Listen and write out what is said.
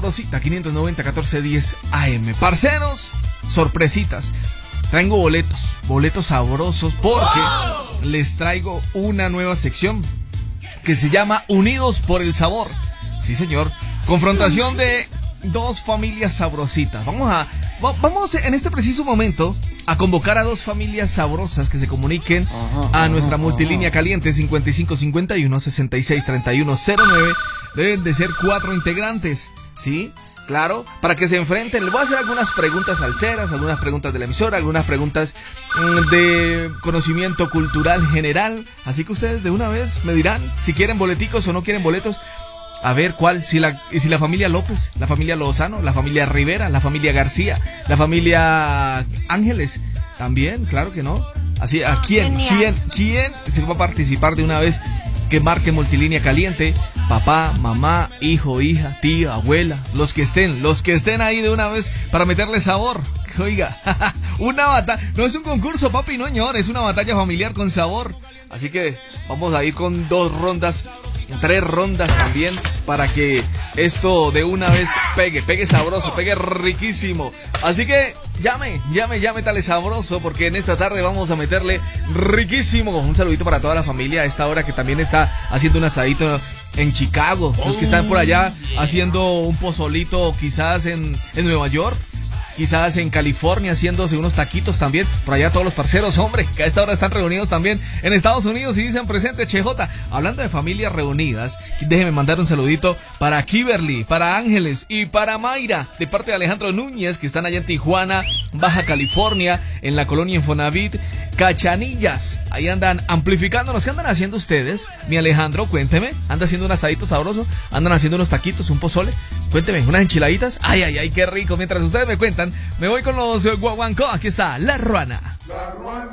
Sabrosita 590-1410 AM. Parceros, sorpresitas. Traigo boletos sabrosos porque les traigo una nueva sección que se llama Unidos por el Sabor. Sí, señor. Confrontación de dos familias sabrositas. Vamos en este preciso momento a convocar a dos familias sabrosas que se comuniquen a nuestra multilínea caliente 5551-663109. Deben de ser 4 integrantes, ¿sí? Claro, para que se enfrenten. Les voy a hacer algunas preguntas salseras, algunas preguntas de la emisora, algunas preguntas de conocimiento cultural general. Así que ustedes de una vez me dirán si quieren boleticos o no quieren boletos. A ver cuál, si la familia López, la familia Lozano, la familia Rivera, la familia García, la familia Ángeles, también, claro que no. Así, ¿a quién se va a participar de una vez? Que marque multilínea caliente, papá, mamá, hijo, hija, tía, abuela, los que estén ahí de una vez para meterle sabor. Oiga, una batalla, no es un concurso, papi, no señor, es una batalla familiar con sabor. Así que vamos a ir con 2 rondas, 3 rondas también, para que esto de una vez pegue sabroso, pegue riquísimo. Así que llame, dale sabroso, porque en esta tarde vamos a meterle riquísimo. Un saludito para toda la familia a esta hora que también está haciendo un asadito en Chicago. Los que están por allá haciendo un pozolito quizás en Nueva York. Quizás en California haciéndose unos taquitos también. Por allá todos los parceros, hombre, que a esta hora están reunidos también en Estados Unidos y dicen presente CJ. Hablando de familias reunidas, déjeme mandar un saludito para Kimberly, para Ángeles y para Mayra, de parte de Alejandro Núñez, que están allá en Tijuana, Baja California, en la colonia Infonavit, Cachanillas. Ahí andan amplificándonos. ¿Qué andan haciendo ustedes? Mi Alejandro, cuénteme. ¿Anda haciendo un asadito sabroso? ¿Andan haciendo unos taquitos, un pozole? Cuénteme, unas enchiladitas. Ay, qué rico. Mientras ustedes me cuentan, me voy con los guaguancó. Aquí está La Ruana.